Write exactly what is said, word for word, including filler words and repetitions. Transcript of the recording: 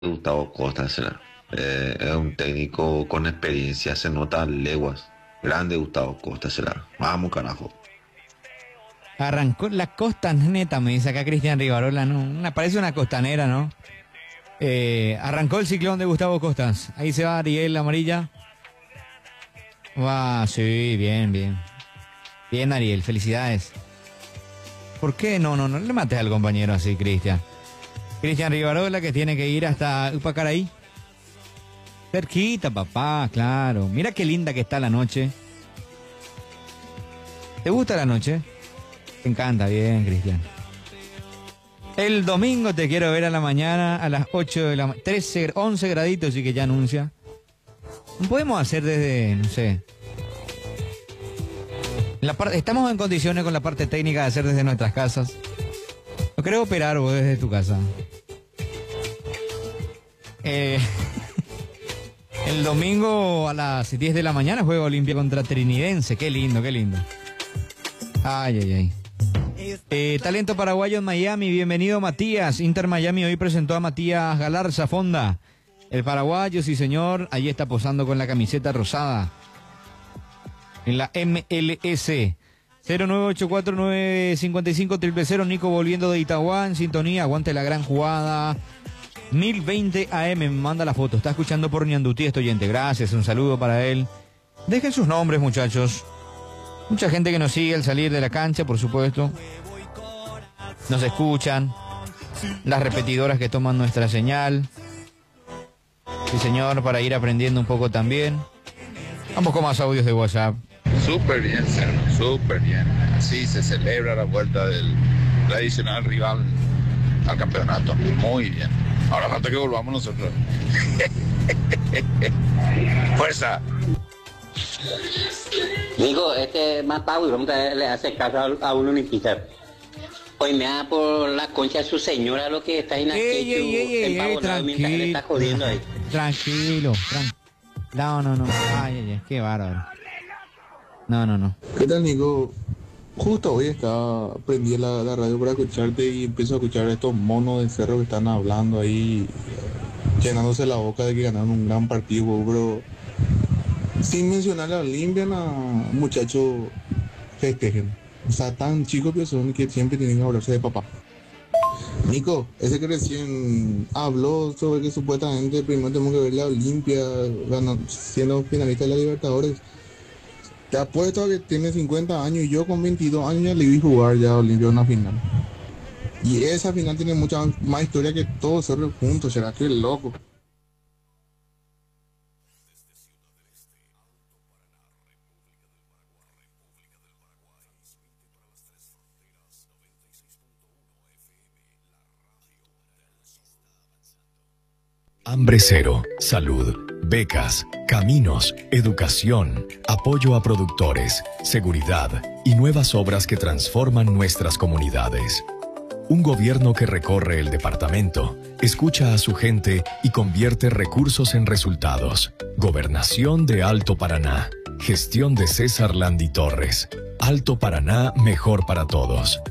Gustavo Costa será. Eh, es un técnico con experiencia, se nota leguas. Grande Gustavo Costa será. Vamos, carajo. Arrancó la costaneta, me dice acá Cristian Rivarola, ¿no? Una, parece una costanera, ¿no? Eh, arrancó el ciclón de Gustavo Costas. Ahí se va Ariel Amarilla. Va, sí, bien, bien. Bien, Ariel, felicidades. ¿Por qué? No, no, no le mates al compañero así, Cristian. Cristian Rivarola, que tiene que ir hasta Upacaraí. Cerquita, papá, claro. Mira qué linda que está la noche. ¿Te gusta la noche? Te encanta, bien, Cristian. El domingo te quiero ver a la mañana a las ocho de la mañana. trece, once graditos y que ya anuncia. Podemos hacer desde, no sé. La parte, estamos en condiciones con la parte técnica de hacer desde nuestras casas. No creo operar vos desde tu casa. Eh, el domingo a las diez de la mañana juega Olimpia contra Trinidense. Qué lindo, qué lindo. Ay, ay, ay. Eh, talento paraguayo en Miami, bienvenido Matías. Inter Miami hoy presentó a Matías Galarza Fonda. El paraguayo, sí señor, ahí está posando con la camiseta rosada. En la M L S. cero nueve ocho cuatro nueve cinco cinco cero cero cero. Nico volviendo de Itagua en sintonía. Aguante la gran jugada. mil veinte A M, me manda la foto. Está escuchando por Ñandutí este oyente. Gracias, un saludo para él. Dejen sus nombres, muchachos. Mucha gente que nos sigue al salir de la cancha, por supuesto. Nos escuchan. Las repetidoras que toman nuestra señal. Sí, señor, para ir aprendiendo un poco también. Vamos con más audios de WhatsApp. Súper bien, Sergio, súper bien. Así se celebra la vuelta del tradicional rival al campeonato. Muy bien. Ahora falta que volvamos nosotros. Fuerza. Digo, este Matau y vamos a le hace caso a, a uno ni quitar. Hoy me da por la concha de su señora lo que está en Ey, ey, ey, ey, ey, mientras él está jodiendo ahí. Tranquilo, tranquilo. No, no, no. Ay, ay, ay, qué bárbaro. No, no, no. ¿Qué tal, Nico? Justo hoy estaba, prendí la, la radio para escucharte y empiezo a escuchar a estos monos de cerro que están hablando ahí, llenándose la boca de que ganaron un gran partido, pero sin mencionar a Olimpia, muchachos festejen. O sea, tan chicos que son que siempre tienen que hablarse de papá. Nico, ese que recién habló sobre que supuestamente primero tenemos que ver la Olimpia ganando, siendo finalista de la Libertadores. Te apuesto a que tiene cincuenta años y yo con veintidós años ya le vi jugar ya a Olimpia una final. Y esa final tiene mucha más historia que todos cerros juntos, será que loco. Hambre cero, salud, becas, caminos, educación, apoyo a productores, seguridad y nuevas obras que transforman nuestras comunidades. Un gobierno que recorre el departamento, escucha a su gente y convierte recursos en resultados. Gobernación de Alto Paraná. Gestión de César Landi Torres. Alto Paraná, mejor para todos.